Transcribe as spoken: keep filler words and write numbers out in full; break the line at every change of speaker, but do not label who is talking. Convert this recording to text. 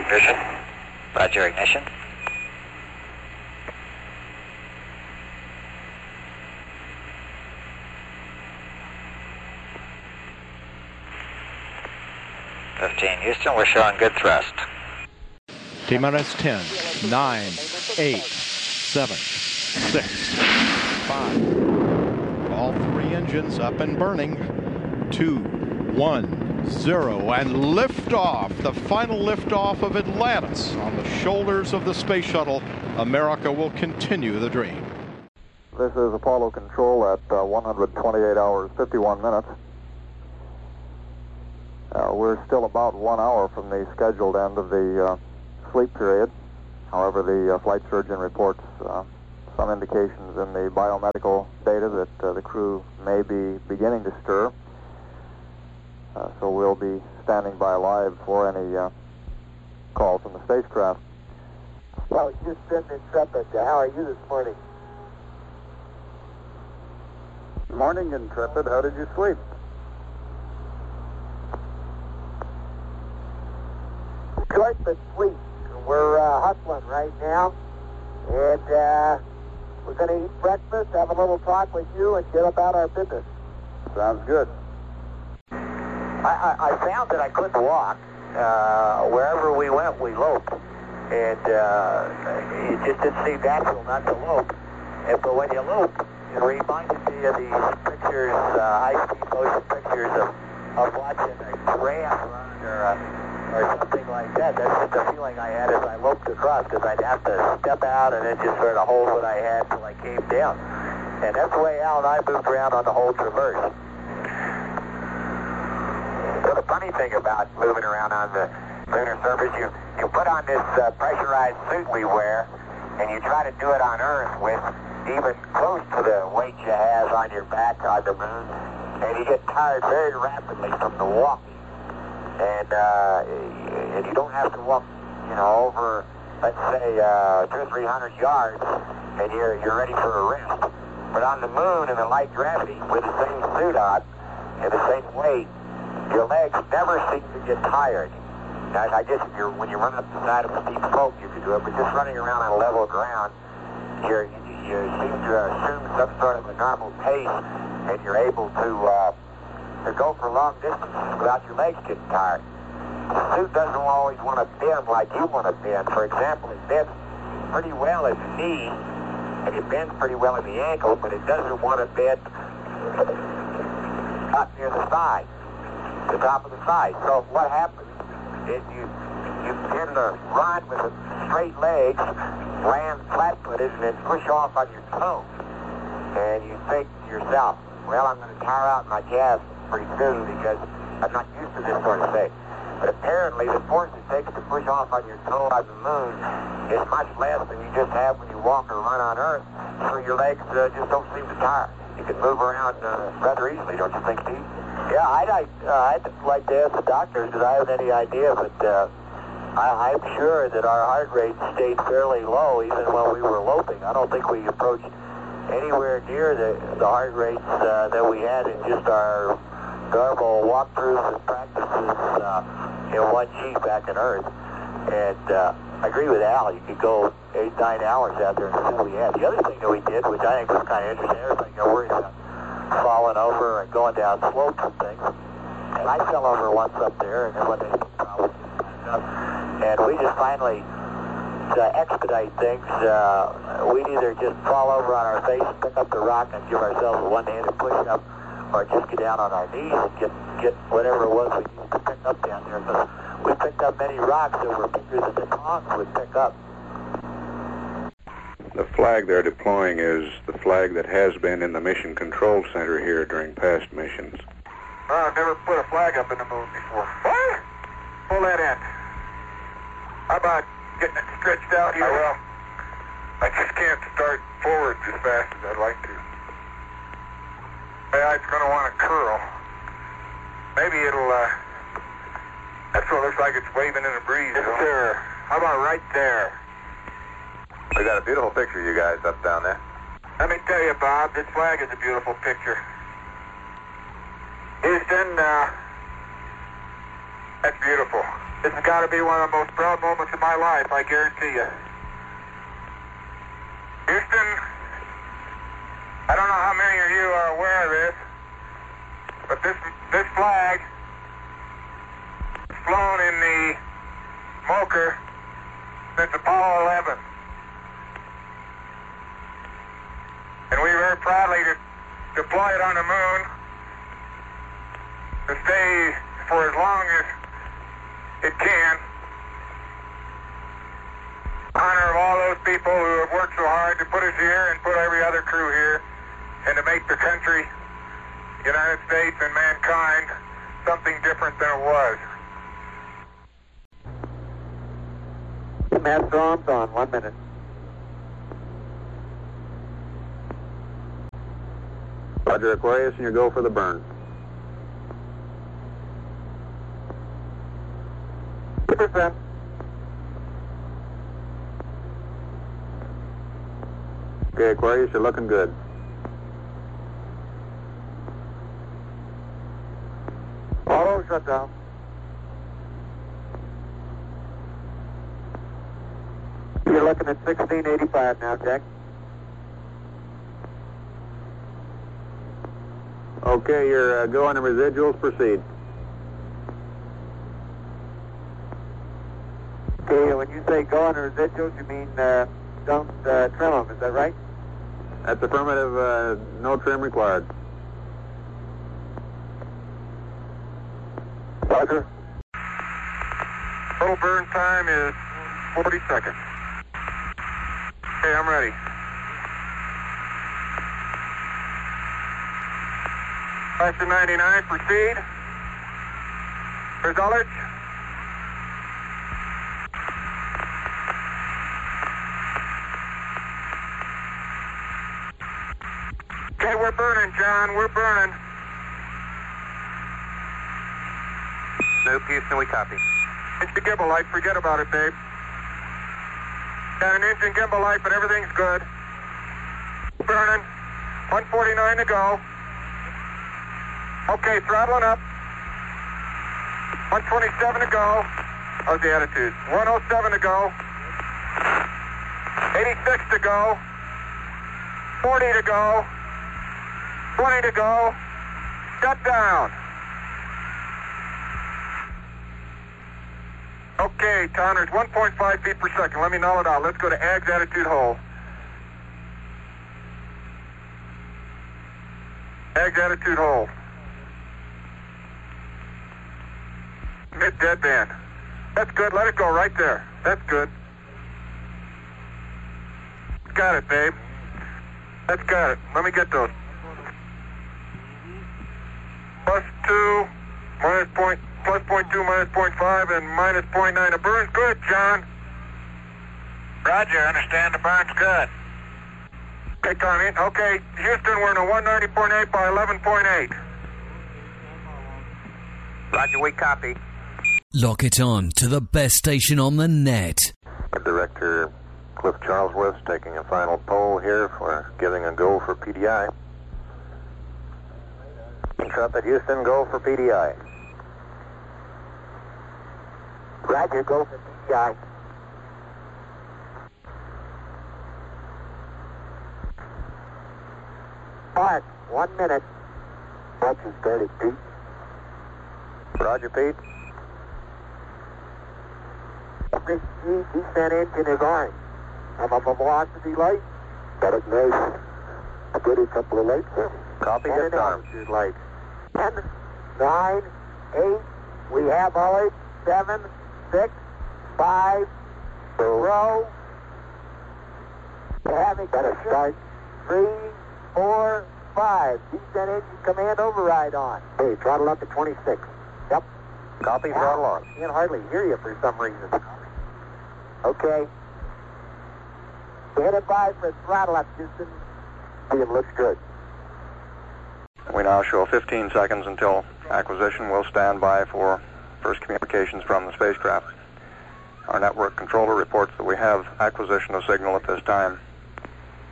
Ignition. Roger, ignition. fifteen, Houston, we're showing good thrust.
T-minus ten, nine, eight, seven, six, five. All three engines up and burning. Two, one, zero, and liftoff. The final liftoff of Atlantis on the shoulders of the space shuttle. America will continue the dream.
This is Apollo Control at uh, one hundred twenty-eight hours, fifty-one minutes. Uh, we're still about one hour from the scheduled end of the uh, sleep period. However, the uh, flight surgeon reports uh, some indications in the biomedical data that uh, the crew may be beginning to stir. Uh, so we'll be standing by live for any uh, call from the spacecraft.
Well, Houston, Intrepid, how are you this morning?
Morning, Intrepid. How did you sleep?
Short but sweet. We're uh, hustling right now, and uh, we're going to eat breakfast, have a little talk with you, and get about our business.
Sounds good.
I, I, I found that I couldn't walk. Uh, wherever we went, we loped, and uh, it just didn't seem natural not to lope. And, but when you lope, it reminded me of these pictures, uh, high-speed motion pictures of, of watching a giraffe run or a or something like that. That's just the feeling I had as I loped across, because I'd have to step out and then just sort of hold what I had till I came down. And that's the way Al and I moved around on the whole traverse. So the funny thing about moving around on the lunar surface, you, you put on this uh, pressurized suit we wear, and you try to do it on Earth with even close to the weight you have on your back on the moon, and you get tired very rapidly from the walking. And, uh, and you don't have to walk, you know, over, let's say, uh, two or three hundred yards, and you're, you're ready for a rest. But on the moon in the light gravity, with the same suit on, and the same weight, your legs never seem to get tired. I, I guess if you're, when you run up the side of a steep slope, you could do it, but just running around on level ground, you're, you, you seem to assume some sort of a normal pace, and you're able to, uh, to go for long distances without your legs getting tired. The suit doesn't always want to bend like you want to bend. For example, it bends pretty well at the knee, and it bends pretty well at the ankle, but it doesn't want to bend up near the thigh, the top of the thigh. So what happens is you, you tend to run with straight legs, land flat-footed, and then push off on your toes. And you think to yourself, well, I'm going to tire out my calves pretty soon because I'm not used to this sort of thing. But apparently the force it takes to push off on your toe on the moon is much less than you just have when you walk or run on Earth, so your legs uh, just don't seem to tire. You can move around uh, rather easily, don't you think, Steve? Yeah, I'd like, uh, I'd like to ask the doctors, because I haven't any idea, but uh, I, I'm sure that our heart rate stayed fairly low even when we were loping. I don't think we approached anywhere near the, the heart rates uh, that we had in just our normal walkthroughs and practices uh, in one G back on Earth. And uh, I agree with Al, you could go eight, nine hours out there and see what we had. The other thing that we did, which I think was kind of interesting, everybody got worried about falling over and going down slopes and things. And I fell over once up there, and then when they probably and we just finally, to expedite things, uh, we'd either just fall over on our face, pick up the rock, and give ourselves a one-handed push-up, or just get down on our knees and get, get whatever it was we needed to pick up down there. Because we picked up many rocks that were bigger than the tongs would pick up.
The flag they're deploying is the flag that has been in the Mission Control Center here during past missions.
Well, I've never put a flag up in the moon before. What? Pull that in. How about getting it stretched out here? I will. I just can't start forwards as fast as I'd like to. Yeah, it's going to want to curl. Maybe it'll, uh... That's what it looks like it's waving in the breeze. Yes, sir. How about right there?
We got a beautiful picture, you guys, up down there.
Let me tell you, Bob, this flag is a beautiful picture. Houston, uh... that's beautiful.
This has got to be one of the most proud moments of my life, I guarantee you. Houston, I don't know how many of you are aware of this, but this this flag is flown in the Mocher since Apollo eleven. And we very proudly de- deploy it on the moon to stay for as long as it can. Honor of all those people who have worked so hard to put us here and put every other crew here and to make the country, United States and mankind, something different than it was.
Master arms on, one minute.
Roger, Aquarius, and you go for the burn.
two percent.
Okay, Aquarius, you're looking good.
Auto shutdown. You're looking at sixteen eighty-five now, Jack.
Okay, you're uh, go on the residuals, proceed.
Okay, when you say go on the residuals, you mean uh, don't uh, trim them, is that right?
That's affirmative, uh, no trim required.
Roger.
Total burn time is forty seconds. Okay, I'm ready. Factor ninety-nine, proceed. Where's Ulrich? Okay, we're burning, John, we're burning.
Nope, Houston, we copy.
Engine gimbal light, forget about it, babe. Got an engine gimbal light, but everything's good. Burning. one forty-nine to go. Okay, throttling up. one twenty-seven to go. How's the attitude? one oh seven to go. eighty-six to go. forty to go. twenty to go. Shut down. Okay, Connors, one point five feet per second. Let me null it out. Let's go to A G's attitude hold. A G's attitude hold. Mid deadband. That's good. Let it go right there. That's good. Got it, babe. That's got it. Let me get those. Plus two, minus point, plus point two, minus point five, and minus point nine. The burn's good, John.
Roger, understand the burn's good.
Okay, Connie. Okay, Houston, we're in a one ninety point eight by eleven point eight.
Roger, we copy.
Lock it on to the best station on the net.
Director Cliff Charlesworth taking a final poll here for giving a go for P D I.
Intrepid Houston, go for P D I. Roger, go for P D I. Mark, one minute. Watching started, Pete.
Roger, Pete.
This G descent engine is on. I'm up a velocity light. Got it nice. A good couple of lights there.
Copy,
And
hit
an
arm.
altitude light. Ten, nine, eight. We have all eight. Seven, six, five, row. Having got to start. Three, four, five. Descent engine command override on. Hey, throttle up to twenty-six. Yep.
Copy, throttle on.
Can't hardly hear you for some reason. Okay. Hit it by for throttle up, Houston. It looks good.
We now show fifteen seconds until acquisition. We'll stand by for first communications from the spacecraft. Our network controller reports that we have acquisition of signal at this time.